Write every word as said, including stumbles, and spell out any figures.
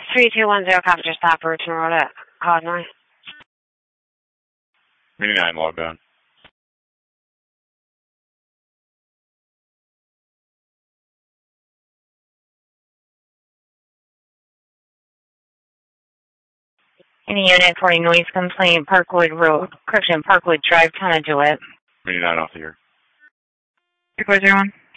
three two one zero, copy, just stop, Route Road at Illinois. Meeting nine, logged on. Any unit for a noise complaint, Parkwood Road, correction, Parkwood Drive, Conduit. Meeting nine off the air. three four zero one.